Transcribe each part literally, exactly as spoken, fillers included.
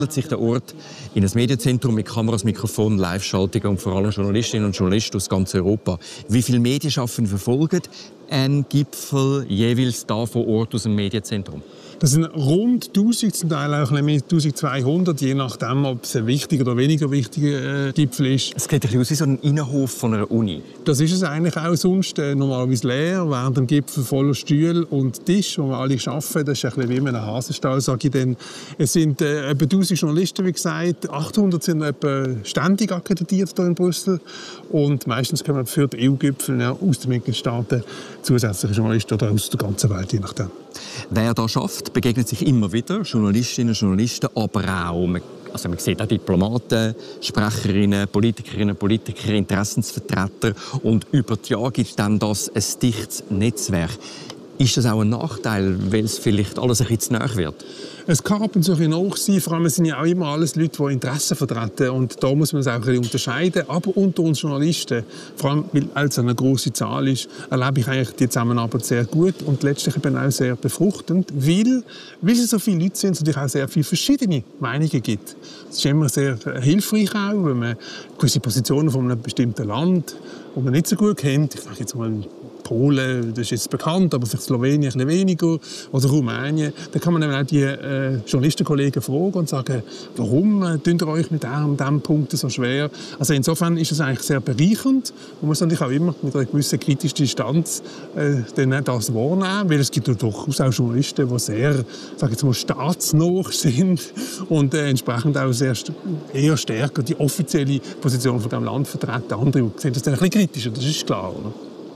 sich der Ort in ein Medienzentrum mit Kameras, Mikrofonen, Live-Schaltungen und vor allem Journalistinnen und Journalisten aus ganz Europa. Wie viele Medienschaffende verfolgen einen Gipfel jeweils da vor Ort aus dem Medienzentrum? Das sind rund tausend, zum Teil auch ein bisschen eintausendzweihundert, je nachdem, ob es ein wichtiger oder weniger wichtiger äh, Gipfel ist. Es sieht ein bisschen aus wie so ein Innenhof von einer Uni. Das ist es eigentlich auch sonst äh, normalerweise leer, während dem Gipfel voller Stühle und Tisch, wo wir alle arbeiten. Das ist ein bisschen wie in einem Hasenstall, sage ich dann. Es sind äh, etwa tausend Journalisten, wie gesagt. achthundert sind etwa ständig akkreditiert hier in Brüssel. Und meistens kommen für die E U-Gipfel ja, aus den Mitgliedstaaten zusätzliche Journalisten oder aus der ganzen Welt, je nachdem. Wer da schafft, begegnet sich immer wieder Journalistinnen und Journalisten, aber auch also man sieht auch Diplomaten, Sprecherinnen, Politikerinnen, Politiker, Interessensvertreter und über die Jahre gibt dann das ein dichtes Netzwerk. Ist das auch ein Nachteil, weil es vielleicht alles ein bisschen zu nahe wird? Es kann ab und zu auch sein, vor allem sind ja auch immer alles Leute, die Interessen vertreten und da muss man es auch ein bisschen unterscheiden. Aber unter uns Journalisten, vor allem weil es eine grosse Zahl ist, erlebe ich eigentlich die Zusammenarbeit sehr gut und letztlich eben auch sehr befruchtend, weil, weil es so viele Leute sind, es natürlich auch sehr viele verschiedene Meinungen gibt. Es ist immer sehr hilfreich auch, wenn man gewisse Positionen von einem bestimmten Land, das man nicht so gut kennt, ich sage jetzt mal Polen, das ist jetzt bekannt, aber vielleicht Slowenien ein bisschen weniger, oder Rumänien, dann kann man dann auch die äh, Journalistenkollegen fragen und sagen, warum äh, tut ihr euch mit diesem, diesem Punkt so schwer? Also insofern ist es eigentlich sehr bereichernd. Man muss natürlich auch immer mit einer gewissen kritischen Distanz äh, dann das wahrnehmen, weil es gibt ja durchaus auch Journalisten, die sehr, sage ich jetzt mal, staatsnah sind und äh, entsprechend auch sehr, eher stärker die offizielle Position von diesem Land vertreten. Andere sehen das dann ein bisschen kritischer, das ist klar, oder?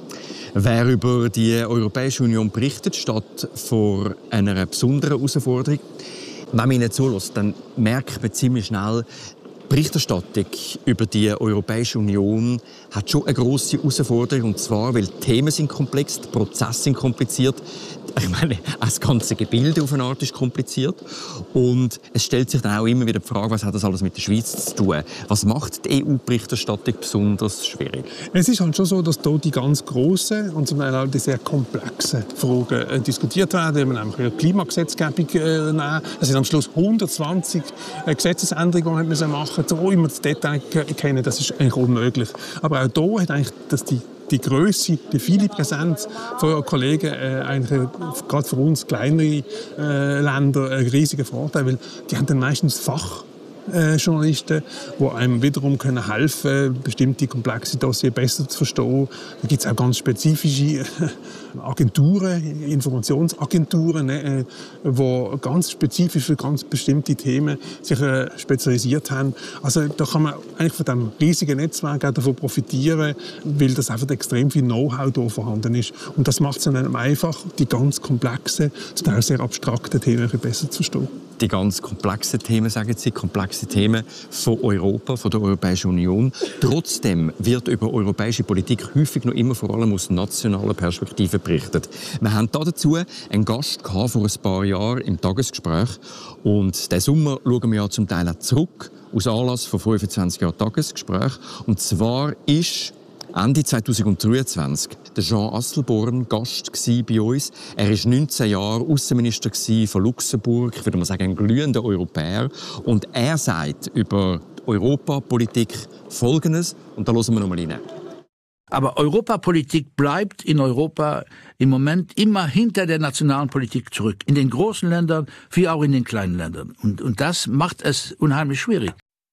Wer über die Europäische Union berichtet, steht vor einer besonderen Herausforderung. Wenn man ihnen zuhört, dann merkt man ziemlich schnell, die Berichterstattung über die Europäische Union hat schon eine grosse Herausforderung. Und zwar, weil die Themen sind komplex, die Prozesse sind kompliziert. Ich meine, das ganze Gebilde auf eine Art ist kompliziert. Und es stellt sich dann auch immer wieder die Frage, was hat das alles mit der Schweiz zu tun? Was macht die E U-Berichterstattung besonders schwierig? Es ist halt schon so, dass hier die ganz grossen und zum Teil auch die sehr komplexen Fragen äh, diskutiert werden. Wenn man nämlich die Klimagesetzgebung äh, nehmen. Es sind am Schluss hundertzwanzig äh, Gesetzesänderungen, die man machen müssen. So immer das Detail kennen, das ist eigentlich unmöglich. Aber auch hier hat eigentlich das die die Grösse, die viele Präsenz von euren Kollegen äh, eigentlich äh, gerade für uns kleinere äh, Länder einen riesigen Vorteil, weil die haben dann meistens Fach Äh, Journalisten, die einem wiederum können helfen können, bestimmte komplexe Dossiers besser zu verstehen. Da gibt es auch ganz spezifische Agenturen, Informationsagenturen, ne, die ganz spezifisch für ganz bestimmte Themen sich äh, spezialisiert haben. Also da kann man eigentlich von diesem riesigen Netzwerk auch davon profitieren, weil das einfach extrem viel Know-how da vorhanden ist. Und das macht es dann einfach, die ganz komplexen, zum Teil sehr abstrakten Themen besser zu verstehen. Die ganz komplexen Themen, sagen Sie, komplexe Themen von Europa, von der Europäischen Union. Trotzdem wird über europäische Politik häufig noch immer vor allem aus nationaler Perspektive berichtet. Wir haben dazu einen Gast gehabt vor ein paar Jahren im Tagesgespräch. Und diesen Sommer schauen wir ja zum Teil auch zurück aus Anlass von fünfundzwanzig Jahren Tagesgespräch. Und zwar ist Ende zweitausenddreiundzwanzig der Jean Asselborn Gast bei uns. Er war neunzehn Jahre Außenminister von Luxemburg, ich würde mal sagen, ein glühender Europäer. Und er sagt über die Europapolitik Folgendes, und da hören wir noch mal rein. Aber Europapolitik bleibt in Europa im Moment immer hinter der nationalen Politik zurück. In den großen Ländern, wie auch in den kleinen Ländern. Und, und das macht es unheimlich schwierig.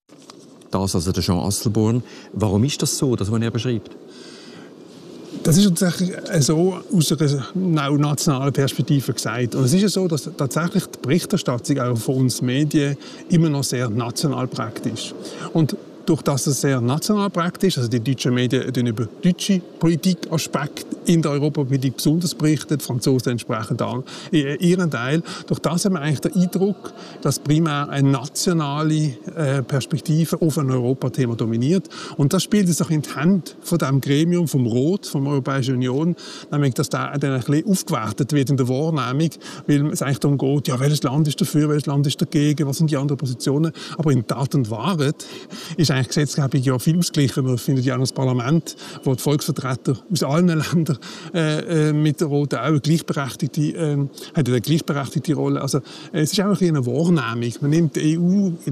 Das also der Jean Asselborn. Warum ist das so, das, was er beschreibt? Das ist tatsächlich so aus einer nationalen Perspektive gesagt. Und es ist ja so, dass tatsächlich die Berichterstattung auch von uns Medien immer noch sehr national prägt ist. Und durch das es sehr national prägt ist, also die deutschen Medien tun über deutsche Politikaspekte in der Europapolitik besonders berichtet, die Franzosen entsprechend an ihren Teil. Durch das haben wir eigentlich den Eindruck, dass primär eine nationale äh, Perspektive auf ein Europathema dominiert. Und das spielt sich auch in die Hände von dem Gremium, vom Rot, von der Europäischen Union, nämlich dass da dann ein bisschen aufgewertet wird in der Wahrnehmung, weil es eigentlich darum geht, ja, welches Land ist dafür, welches Land ist dagegen, was sind die anderen Positionen. Aber in Tat und Wahrheit ist eigentlich die Gesetzgebung ja viel ausgleichen. Wir finden ja auch das Parlament, wo die Volksvertreter aus allen Ländern äh, mit der Roten auch eine gleichberechtigte, äh, hat eine gleichberechtigte Rolle. Also, äh, es ist auch ein eine Wahrnehmung. Man nimmt die E U